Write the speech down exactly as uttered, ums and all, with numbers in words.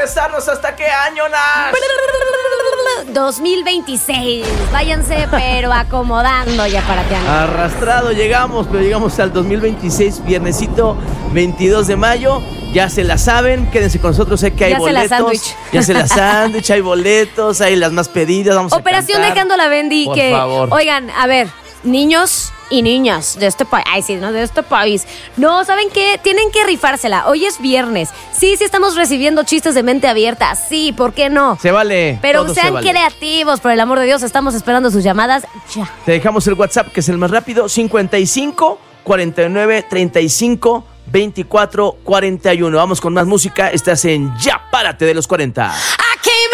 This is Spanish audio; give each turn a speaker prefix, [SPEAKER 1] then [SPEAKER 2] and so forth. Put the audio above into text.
[SPEAKER 1] besarnos hasta qué año, Nash?
[SPEAKER 2] dos mil veintiséis. Váyanse, pero acomodando ya para que
[SPEAKER 1] Arrastrado llegamos, pero llegamos al dos mil veintiséis, viernesito veintidós de mayo. Ya se la saben, quédense con nosotros, sé que hay
[SPEAKER 2] ya
[SPEAKER 1] boletos.
[SPEAKER 2] Se la sándwich.
[SPEAKER 1] Ya se la sándwich, hay boletos, hay las más pedidas, vamos
[SPEAKER 2] Operación
[SPEAKER 1] a cantar.
[SPEAKER 2] Dejando la Bendy,
[SPEAKER 1] Por
[SPEAKER 2] que,
[SPEAKER 1] favor.
[SPEAKER 2] Oigan, a ver, niños y niñas de este país, ay sí, no, de este país. No, ¿saben qué? Tienen que rifársela. Hoy es viernes. Sí, sí estamos recibiendo chistes de mente abierta. Sí, ¿por qué no?
[SPEAKER 1] Se vale.
[SPEAKER 2] Pero
[SPEAKER 1] todo
[SPEAKER 2] sean
[SPEAKER 1] se vale.
[SPEAKER 2] creativos, por el amor de Dios. Estamos esperando sus llamadas ya.
[SPEAKER 1] Te dejamos el WhatsApp, que es el más rápido, cincuenta y cinco, cuarenta y nueve, treinta y cinco, veinticuatro, cuarenta y uno. Vamos con más música. Estás en Ya Párate de los cuarenta.